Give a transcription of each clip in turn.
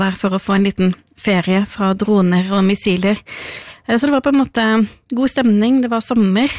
der for å få en liten ferie fra droner og missiler. Så det var på en måte god stemning, det var sommer.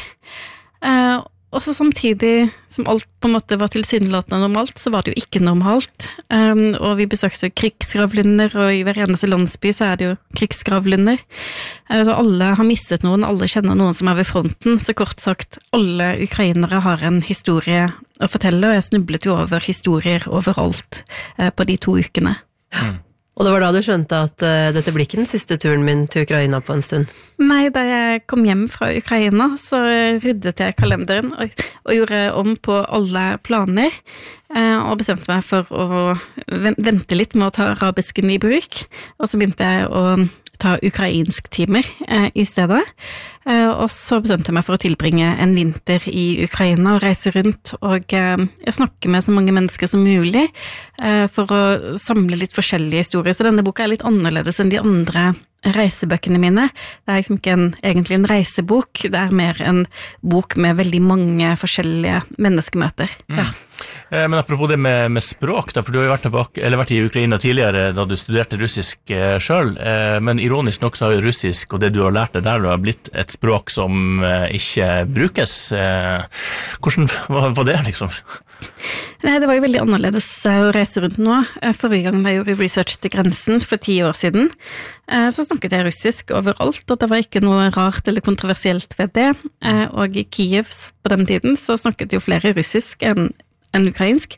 Og så samtidig som alt på en måte var tilsynelatende normalt, så var det jo ikke normalt. Og vi besøkte krigsgravlunder, og i hver eneste landsby så det jo krigsgravlunder. Så alle har mistet noen, alle kjenner noen som ved fronten. Så kort sagt, alle ukrainere har en historie å fortelle, og jeg snublet jo over historier overalt på de 2 ukene. Og det var da du skjønte at dette blir ikke den siste turen min til Ukraina på en stund? Nei, da jeg kom hjem fra Ukraina, så ryddet jeg kalenderen og gjorde om på alle planer, og bestemte meg for å vente litt med å ta arabisken i bruk, og så begynte jeg å ta ukrainsk timer i stedet, og så bestemte jeg meg for å tilbringe en vinter i Ukraina og reise rundt, og jeg snakker med så mange mennesker som mulig for å samle litt forskjellige historier, så denne boka litt annerledes enn de andre reisebøkene mine. Det liksom ikke egentlig en reisebok, det mer en bok med veldig mange forskjellige menneskemøter. Ja. Men apropos det med språk da, for du har jo vært i Ukraina tidligere da du studerte russisk selv, men ironisk nok så har jo russisk og det du har lært deg der har blitt et språk som ikke brukes. Hvordan var det liksom? Nei, det var jo veldig annerledes å reise rundt nå. Forrige gang jeg gjorde research til grensen for 10 år siden, så snakket jeg russisk overalt, og det var ikke noe rart eller kontroversielt ved det. Og i Kiev på den tiden så snakket jo flere russisk enn ukrainsk.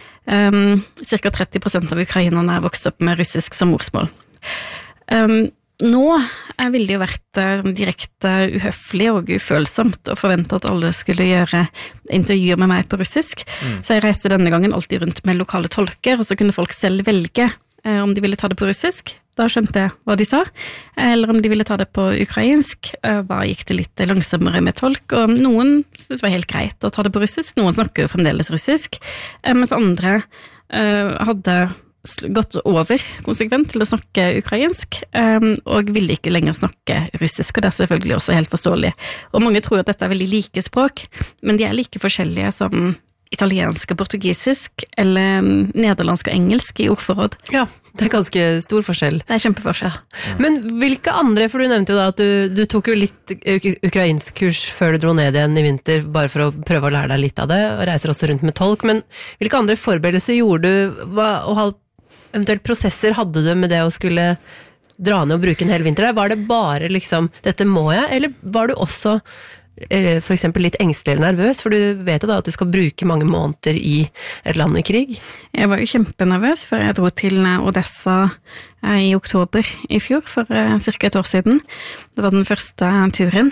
Cirka 30% av ukrainerne vokst opp med russisk som morsmål. Nå ville det jo vært direkte uhøflig og ufølsomt å forvente at alle skulle gjøre intervjuer med meg på russisk, så jeg reiste denne gangen alltid rundt med lokale tolker, og så kunne folk selv velge om de ville ta det på russisk, da skjønte jeg hva de sa, eller om de ville ta det på ukrainsk, da gikk det litt langsommere med tolk, og noen synes det var helt greit å ta det på russisk, noen snakker jo fremdeles russisk, mens andre hadde gått over konsekvent til å snakke ukrainsk, og ville ikke lenger snakke russisk, og det selvfølgelig også helt forståelig. Og mange tror at dette veldig like språk, men de like forskjellige som italiensk og portugisisk, eller nederlandsk og engelsk i ordforråd. Ja, det ganske stor forskjell. Det kjempeforskjell. Men hvilke andre, for du nevnte jo da at du tok jo litt ukrainsk kurs før du dro ned igjen i vinter, bare for å prøve å lære deg litt av det, og reiser også rundt med tolk, men hvilke andre forberedelser gjorde du, og eventuelt prosesser hadde du med det å skulle dra ned og bruke en hel vinter? Var det bare liksom, dette må jeg, eller var du også for eksempel litt engstelig eller nervøs, for du vet jo da at du skal bruke mange måneder i et land i krig? Jeg var jo kjempenervøs før jeg dro til Odessa i oktober i fjor, for cirka 1 år siden. Det var den første turen.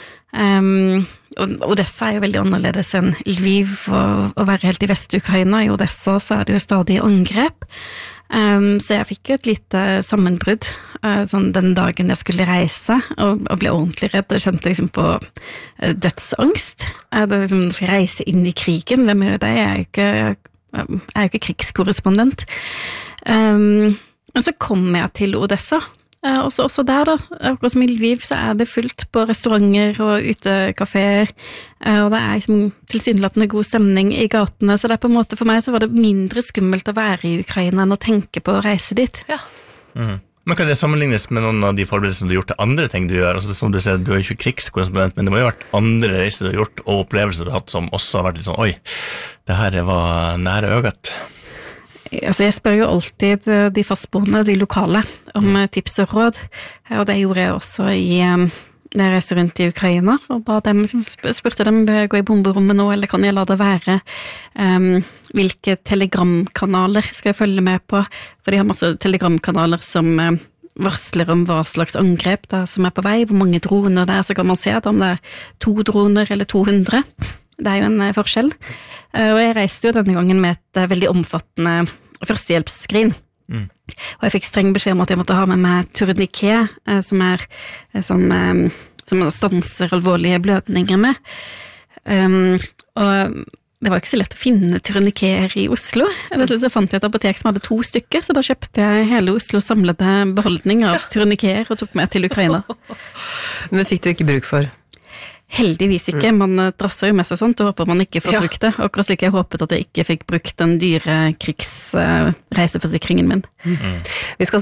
Odessa jo veldig annerledes enn Lviv, og å være helt i Vest-Ukraina. I Odessa så det jo stadig angrep. Så jeg fikk jo et lite sammenbrudd sånn den dagen jeg skulle reise, og ble ordentlig redd og kjente liksom på dødsangst. Det liksom, skal reise inn i krigen, hvem gjør det? Jeg jo ikke krigskorrespondent. Men så kom jeg til Odessa, og så også der da, akkurat som i Lviv så det fullt på restauranter og utekaféer, og det liksom tilsynelatende god stemning i gatene, så det på en måte for meg så var det mindre skummelt å være i Ukraina enn å tenke på å reise dit. Ja. Men kan det sammenlignes med noen av de forberedelsene du har gjort til andre ting du gjør? Altså, som du ser, du jo ikke krigskorrespondent, men det må jo ha vært andre reiser du har gjort, og opplevelser du har hatt som også har vært litt sånn, oi, det her var nære øgat. Altså jeg spør jo alltid de fastboende, de lokale, om tips og råd, og det gjorde jeg også når jeg reiste rundt i Ukraina, og spurte dem, bør jeg gå i bomberommet nå, eller kan jeg la det være? Hvilke telegramkanaler skal jeg følge med på? For de har masse telegramkanaler som varsler om hva slags angrep som på vei, hvor mange droner det så kan man se om det 2 droner eller 200. Det jo en forskjell. Og jeg reiste jo denne gangen med et veldig omfattende førstehjelpsskrin. Og jeg fikk streng beskjed om at jeg måtte ha med meg tourniquet, som sånn, som man stanser alvorlige blødninger med. Og det var ikke så lett å finne tourniqueter i Oslo. Så fant jeg et apotek som hadde 2 stykker, så da kjøpte jeg hele Oslos samlede beholdning av tourniqueter og tok med til Ukraina. Men fikk du ikke bruk for? Heldigvis ikke, man drasser jo med seg sånt og håper man ikke får brukt det, akkurat slik jeg håpet at jeg ikke fikk brukt den dyre krigsreiseforsikringen min. Vi skal